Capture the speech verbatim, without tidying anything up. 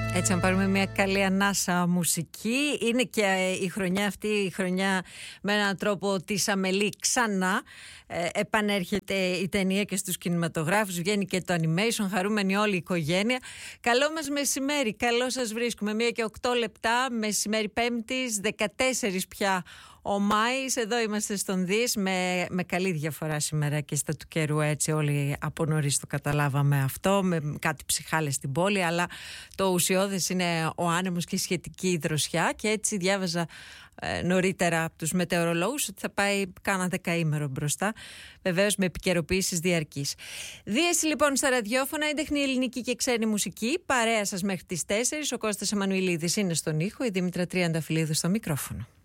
Έτσι, αν πάρουμε μια καλή ανάσα μουσική, είναι και η χρονιά αυτή, η χρονιά με έναν τρόπο της Αμελή ξανά. Ε, επανέρχεται η ταινία και στους κινηματογράφους, βγαίνει και το animation, χαρούμενη όλη η οικογένεια. Καλό μας μεσημέρι, καλό σας βρίσκουμε. Μία και οκτώ λεπτά, μεσημέρι Πέμπτης, δεκατέσσερις πια ο Μάης. Εδώ είμαστε στον Δις με, με καλή διαφορά σήμερα και στα του καιρού, έτσι όλοι από νωρίς το καταλάβαμε αυτό, με κάτι ψυχάλες στην πόλη, αλλά το ουσιώδες είναι ο άνεμος και η σχετική δροσιά, και έτσι διάβαζα ε, νωρίτερα από τους μετεωρολόγους ότι θα πάει κάνα δεκαήμερο μπροστά, βεβαίως με επικαιροποιήσεις διαρκείς. Δίεση λοιπόν στα ραδιόφωνα, έντεχνη ελληνική και ξένη μουσική, παρέα σας μέχρι τις τέσσερις. Ο Κώστας Εμμανουηλίδης είναι στον ήχο, η Δήμητρα Τριανταφυλλίδου στο μικρόφωνο.